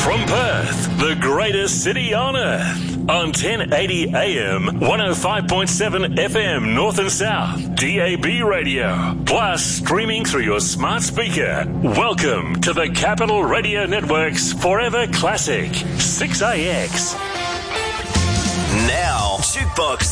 From Perth, the greatest city on earth, on 1080 AM, 105.7 FM North and South, DAB radio, plus streaming through your smart speaker. Welcome to the Capital Radio Network's Forever Classic, 6AX. Now, Jukebox